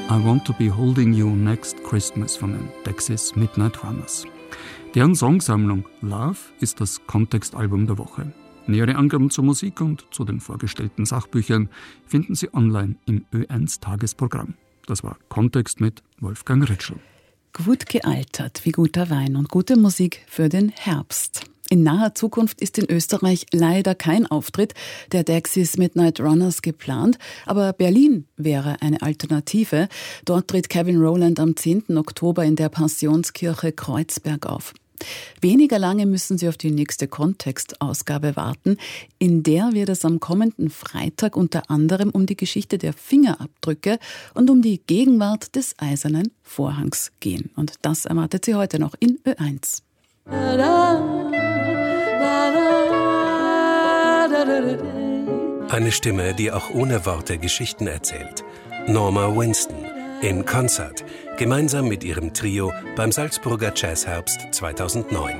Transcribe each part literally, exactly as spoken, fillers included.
I Want to Be Holding You Next Christmas von den Texas Midnight Runners. Deren Songsammlung Love ist das Kontextalbum der Woche. Nähere Angaben zur Musik und zu den vorgestellten Sachbüchern finden Sie online im Ö eins Tagesprogramm. Das war Kontext mit Wolfgang Ritschl. Gut gealtert, wie guter Wein und gute Musik für den Herbst. In naher Zukunft ist in Österreich leider kein Auftritt der Dexys Midnight Runners geplant, aber Berlin wäre eine Alternative. Dort tritt Kevin Rowland am zehnten Oktober in der Passionskirche Kreuzberg auf. Weniger lange müssen Sie auf die nächste Kontextausgabe warten. In der wird es am kommenden Freitag unter anderem um die Geschichte der Fingerabdrücke und um die Gegenwart des Eisernen Vorhangs gehen. Und das erwartet Sie heute noch in Ö eins. Eine Stimme, die auch ohne Worte Geschichten erzählt. Norma Winston im Konzert, gemeinsam mit ihrem Trio beim Salzburger Jazzherbst zweitausendneun.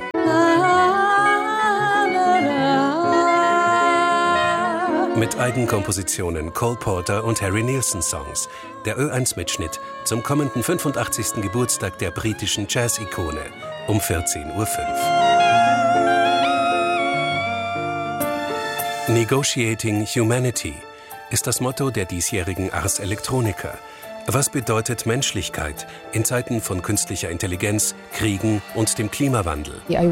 Mit Eigenkompositionen Cole Porter und Harry Nilsson Songs. Der Ö eins Mitschnitt zum kommenden fünfundachtzigsten Geburtstag der britischen Jazz-Ikone um vierzehn Uhr fünf. Negotiating Humanity ist das Motto der diesjährigen Ars Electronica. Was bedeutet Menschlichkeit in Zeiten von künstlicher Intelligenz, Kriegen und dem Klimawandel?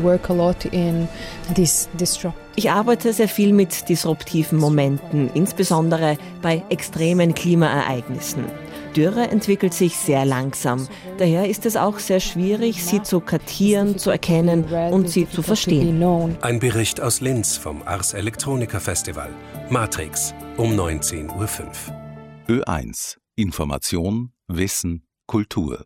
Ich arbeite sehr viel mit disruptiven Momenten, insbesondere bei extremen Klimaereignissen. Dürre entwickelt sich sehr langsam. Daher ist es auch sehr schwierig, sie zu kartieren, zu erkennen und sie zu verstehen. Ein Bericht aus Linz vom Ars Electronica Festival. Matrix um neunzehn Uhr fünf. Ö eins. Information, Wissen, Kultur.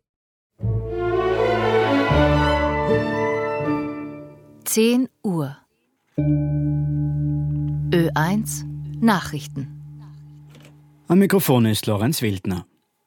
zehn Uhr. Ö eins Nachrichten. Am Mikrofon ist Lorenz Wildner.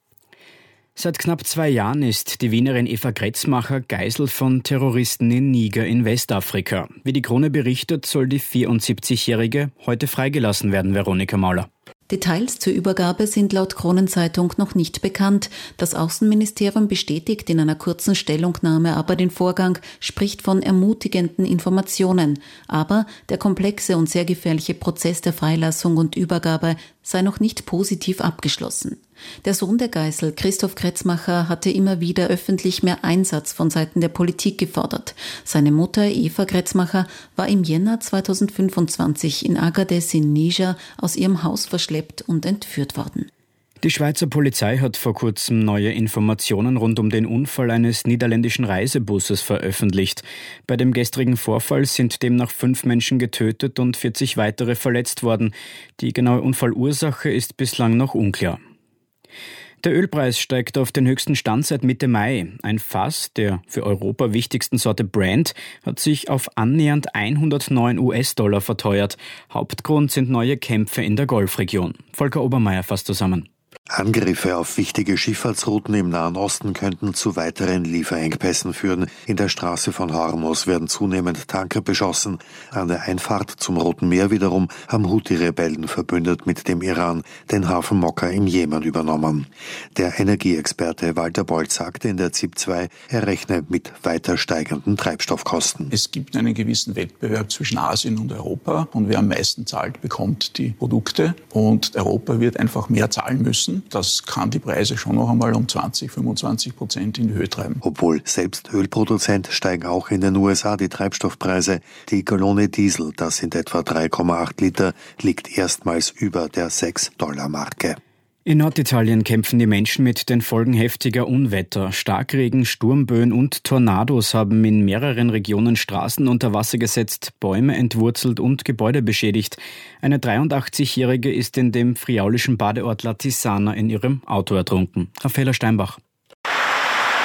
Seit knapp zwei Jahren ist die Wienerin Eva Kretzmacher Geisel von Terroristen in Niger in Westafrika. Wie die Krone berichtet, soll die vierundsiebzigjährige heute freigelassen werden, Veronika Mauler. Details zur Übergabe sind laut Kronenzeitung noch nicht bekannt. Das Außenministerium bestätigt in einer kurzen Stellungnahme aber den Vorgang, spricht von ermutigenden Informationen. Aber der komplexe und sehr gefährliche Prozess der Freilassung und Übergabe sei noch nicht positiv abgeschlossen. Der Sohn der Geisel, Christoph Kretzmacher, hatte immer wieder öffentlich mehr Einsatz von Seiten der Politik gefordert. Seine Mutter Eva Kretzmacher war im Jänner zweitausendfünfundzwanzig in Agadez in Niger aus ihrem Haus verschleppt und entführt worden. Die Schweizer Polizei hat vor kurzem neue Informationen rund um den Unfall eines niederländischen Reisebusses veröffentlicht. Bei dem gestrigen Vorfall sind demnach fünf Menschen getötet und vierzig weitere verletzt worden. Die genaue Unfallursache ist bislang noch unklar. Der Ölpreis steigt auf den höchsten Stand seit Mitte Mai. Ein Fass der für Europa wichtigsten Sorte Brent hat sich auf annähernd hundertneun US-Dollar verteuert. Hauptgrund sind neue Kämpfe in der Golfregion. Volker Obermeier fasst zusammen. Angriffe auf wichtige Schifffahrtsrouten im Nahen Osten könnten zu weiteren Lieferengpässen führen. In der Straße von Hormuz werden zunehmend Tanker beschossen. An der Einfahrt zum Roten Meer wiederum haben Houthi-Rebellen verbündet mit dem Iran den Hafen Mokka im Jemen übernommen. Der Energieexperte Walter Bolt sagte in der Z I P zwei, er rechne mit weiter steigenden Treibstoffkosten. Es gibt einen gewissen Wettbewerb zwischen Asien und Europa und wer am meisten zahlt, bekommt die Produkte und Europa wird einfach mehr zahlen müssen. Das kann die Preise schon noch einmal um zwanzig, fünfundzwanzig Prozent in die Höhe treiben. Obwohl selbst Ölproduzent steigen auch in den U S A die Treibstoffpreise. Die Gallone Diesel, das sind etwa drei Komma acht Liter, liegt erstmals über der sechs Dollar Marke. In Norditalien kämpfen die Menschen mit den Folgen heftiger Unwetter. Starkregen, Sturmböen und Tornados haben in mehreren Regionen Straßen unter Wasser gesetzt, Bäume entwurzelt und Gebäude beschädigt. Eine dreiundachtzigjährige ist in dem friaulischen Badeort Latisana in ihrem Auto ertrunken. Raffaella Steinbach.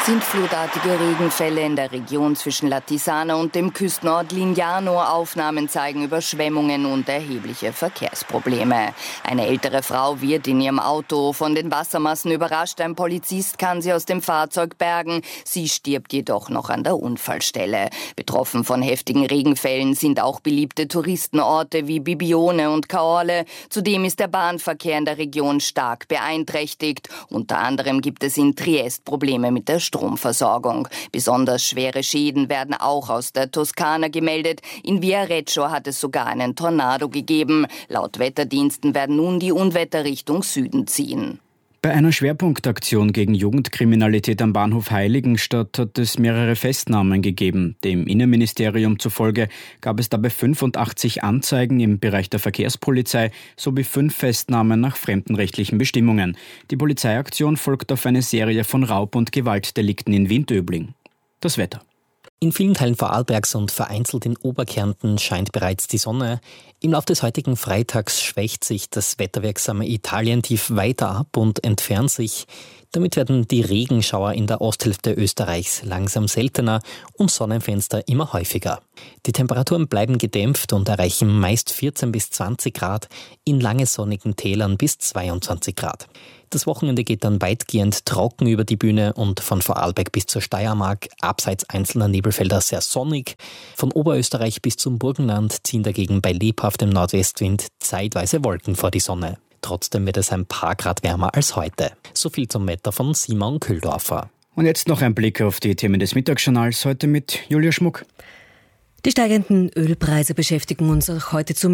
Sintflutartige Regenfälle in der Region zwischen Latisana und dem Küstenort Lignano. Aufnahmen zeigen Überschwemmungen und erhebliche Verkehrsprobleme. Eine ältere Frau wird in ihrem Auto von den Wassermassen überrascht. Ein Polizist kann sie aus dem Fahrzeug bergen. Sie stirbt jedoch noch an der Unfallstelle. Betroffen von heftigen Regenfällen sind auch beliebte Touristenorte wie Bibione und Caorle. Zudem ist der Bahnverkehr in der Region stark beeinträchtigt. Unter anderem gibt es in Triest Probleme mit der Stromversorgung. Besonders schwere Schäden werden auch aus der Toskana gemeldet. In Viareggio hat es sogar einen Tornado gegeben. Laut Wetterdiensten werden nun die Unwetter Richtung Süden ziehen. Bei einer Schwerpunktaktion gegen Jugendkriminalität am Bahnhof Heiligenstadt hat es mehrere Festnahmen gegeben. Dem Innenministerium zufolge gab es dabei fünfundachtzig Anzeigen im Bereich der Verkehrspolizei sowie fünf Festnahmen nach fremdenrechtlichen Bestimmungen. Die Polizeiaktion folgt auf eine Serie von Raub- und Gewaltdelikten in Windöbling. Das Wetter. In vielen Teilen Vorarlbergs und vereinzelt in Oberkärnten scheint bereits die Sonne. Im Laufe des heutigen Freitags schwächt sich das wetterwirksame Italientief weiter ab und entfernt sich. Damit werden die Regenschauer in der Osthälfte Österreichs langsam seltener und Sonnenfenster immer häufiger. Die Temperaturen bleiben gedämpft und erreichen meist vierzehn bis zwanzig Grad, in lange sonnigen Tälern bis zweiundzwanzig Grad. Das Wochenende geht dann weitgehend trocken über die Bühne und von Vorarlberg bis zur Steiermark, abseits einzelner Nebelfelder sehr sonnig. Von Oberösterreich bis zum Burgenland ziehen dagegen bei lebhaftem Nordwestwind zeitweise Wolken vor die Sonne. Trotzdem wird es ein paar Grad wärmer als heute. So viel zum Wetter von Simon Kühldorfer. Und jetzt noch ein Blick auf die Themen des Mittagsjournals, heute mit Julia Schmuck. Die steigenden Ölpreise beschäftigen uns auch heute zum